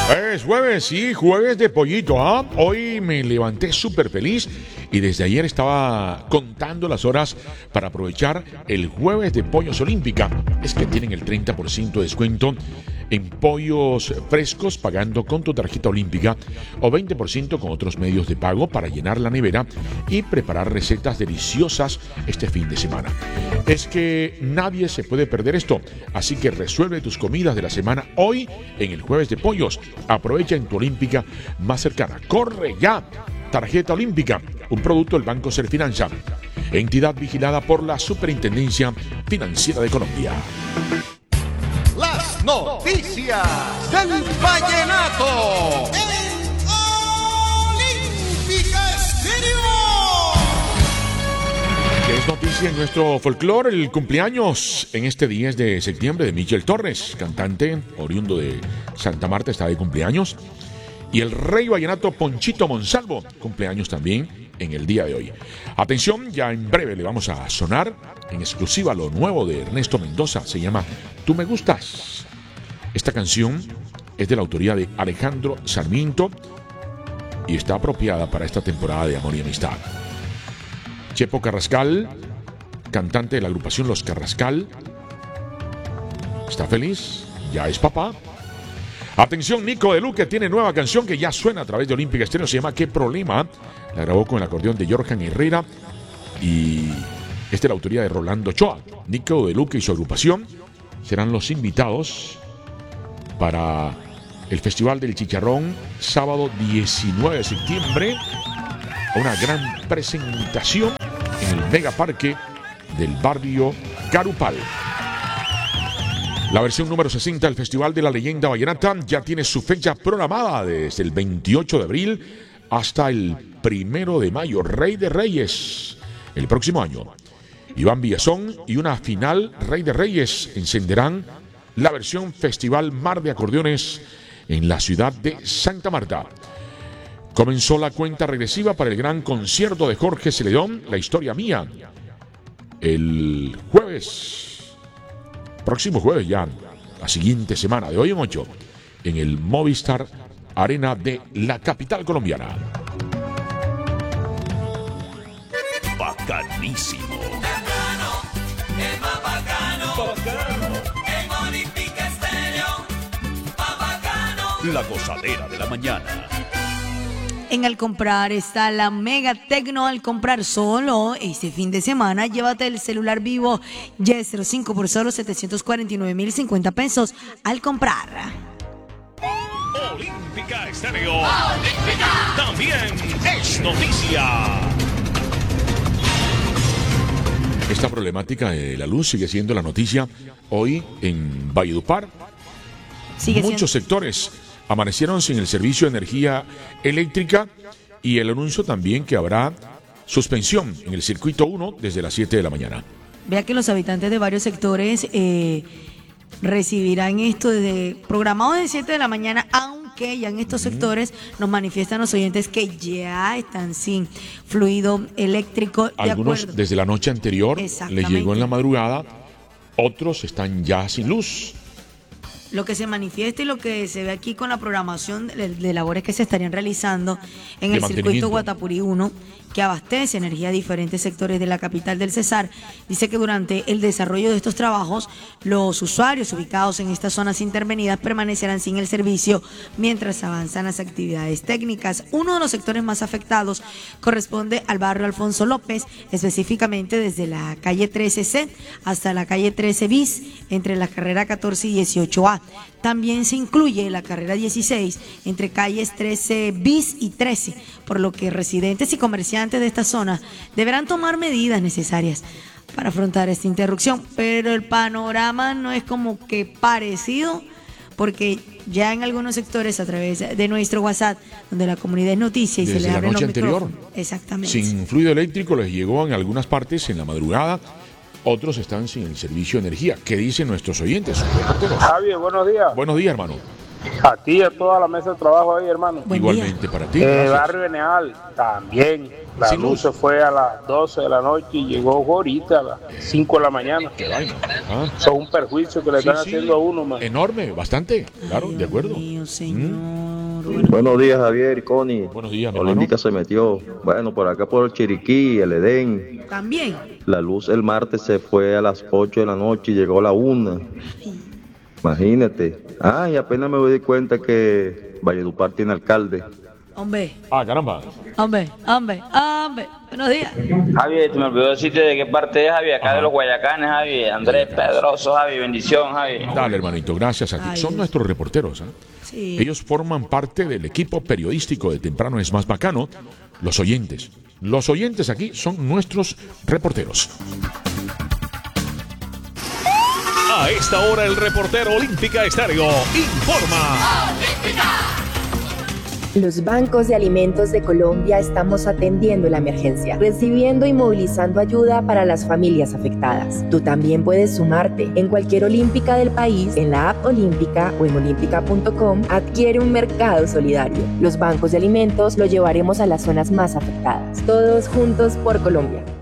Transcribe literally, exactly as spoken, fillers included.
Es jueves, sí, jueves de pollito, ¿ah? ¿eh? Hoy me levanté súper feliz y desde ayer estaba contando las horas para aprovechar el jueves de Pollos Olímpica. Es que tienen el treinta por ciento de descuento en pollos frescos pagando con tu tarjeta olímpica o veinte por ciento con otros medios de pago para llenar la nevera y preparar recetas deliciosas este fin de semana. Es que nadie se puede perder esto, así que resuelve tus comidas de la semana hoy en el jueves de pollos. Aprovecha en tu olímpica más cercana. ¡Corre ya! Tarjeta Olímpica, un producto del Banco Serfinanza, entidad vigilada por la Superintendencia Financiera de Colombia. Las noticias del vallenato en Olímpica Estéreo. Que es noticia en nuestro folclore, el cumpleaños en este diez de septiembre de Michel Torres, cantante oriundo de Santa Marta, está de cumpleaños. Y el rey vallenato Ponchito Monsalvo, cumpleaños también en el día de hoy. Atención, ya en breve le vamos a sonar en exclusiva lo nuevo de Ernesto Mendoza. Se llama Tú me gustas. Esta canción es de la autoría de Alejandro Sarmiento y está apropiada para esta temporada de Amor y Amistad. Chepo Carrascal, cantante de la agrupación Los Carrascal, está feliz, ya es papá. Atención, Nico de Luque tiene nueva canción que ya suena a través de Olímpica Estéreo, se llama ¿Qué problema? La grabó con el acordeón de Jorjan Herrera y es de la autoría de Rolando Ochoa. Nico de Luque y su agrupación serán los invitados para el Festival del Chicharrón, sábado diecinueve de septiembre, a una gran presentación en el Megaparque del barrio Carupal. La versión número sesenta del Festival de la Leyenda Vallenata ya tiene su fecha programada desde el veintiocho de abril hasta el primero de mayo. Rey de Reyes, el próximo año. Iván Villazón y una final Rey de Reyes encenderán la versión Festival Mar de Acordeones en la ciudad de Santa Marta. Comenzó la cuenta regresiva para el gran concierto de Jorge Celedón, La Historia Mía, el jueves. Próximo jueves ya, la siguiente semana, de hoy en ocho, en el Movistar Arena de la capital colombiana. Bacanísimo. Temprano, es más bacano. Bacano. En Olímpica Estéreo, más bacano. La gozadera de la mañana. En Al Comprar está la Mega Tecno. Al comprar solo este fin de semana, llévate el celular Vivo Y cero cinco por solo setecientos cuarenta y nueve mil cincuenta pesos al comprar. Olímpica Estéreo. Olímpica. También es noticia. Esta problemática de la luz sigue siendo la noticia hoy en Valledupar. Sigue Muchos siendo. sectores amanecieron sin el servicio de energía eléctrica y el anuncio también que habrá suspensión en el circuito uno desde las siete de la mañana. Vea que los habitantes de varios sectores eh, recibirán esto desde programado de siete de la mañana, aunque ya en estos uh-huh. sectores nos manifiestan los oyentes que ya están sin fluido eléctrico. Algunos de desde la noche anterior les llegó en la madrugada, otros están ya sin luz. Lo que se manifiesta y lo que se ve aquí con la programación de, de labores que se estarían realizando en el circuito Guatapurí uno, que abastece energía a diferentes sectores de la capital del Cesar, dice que durante el desarrollo de estos trabajos, los usuarios ubicados en estas zonas intervenidas permanecerán sin el servicio mientras avanzan las actividades técnicas. Uno de los sectores más afectados corresponde al barrio Alfonso López, específicamente desde la calle trece ce hasta la calle trece bis, entre la carrera catorce y dieciocho a. También se incluye la carrera dieciséis entre calles trece bis y trece, por lo que residentes y comerciantes de esta zona deberán tomar medidas necesarias para afrontar esta interrupción. Pero el panorama no es como que parecido, porque ya en algunos sectores a través de nuestro WhatsApp, donde la comunidad es noticia y desde se le abren la noche los anterior, micrófonos. Exactamente. Sin fluido eléctrico les llegó en algunas partes en la madrugada. Otros están sin el servicio de energía. ¿Qué dicen nuestros oyentes? Javier, buenos días. Buenos días, hermano. A ti y a toda la mesa de trabajo ahí, hermano. Buen Igualmente día. para ti. Eh, gracias. Barrio Eneal, también. La Sin luz luz. se fue a las doce de la noche y llegó ahorita a las cinco de la mañana. Qué vaina. Ah. Eso es un perjuicio que le Sí, están sí. haciendo a uno, man. Enorme, bastante. Claro, Ay, de Dios acuerdo. mío, señor. Mm. Bueno, Buenos días, Javier y Connie. Buenos días, mi hermano. Olímpica se metió. Bueno, por acá por el Chiriquí, el Edén. también. La luz el martes se fue a las ocho de la noche y llegó a la una. Imagínate. Ah, y apenas me doy cuenta que Valledupar tiene alcalde. Hombre, Ah, caramba. hombre, hombre, hombre. Buenos días. Javi, te me olvidó decirte de qué parte es, Javi, acá Ajá. de los Guayacanes, Javi, Andrés Pedroso, Javi, bendición, Javi. Dale, hermanito, gracias a ti. Ay, Son Dios. nuestros reporteros. ¿eh? Sí. Ellos forman parte del equipo periodístico de Temprano es Más Bacano, los oyentes. Los oyentes aquí son nuestros reporteros. A esta hora el reportero Olímpica Estéreo informa. Los bancos de alimentos de Colombia estamos atendiendo la emergencia, recibiendo y movilizando ayuda para las familias afectadas. Tú también puedes sumarte. En cualquier olímpica del país, en la app Olímpica o en olímpica punto com, adquiere un mercado solidario. Los bancos de alimentos los llevaremos a las zonas más afectadas. Todos juntos por Colombia.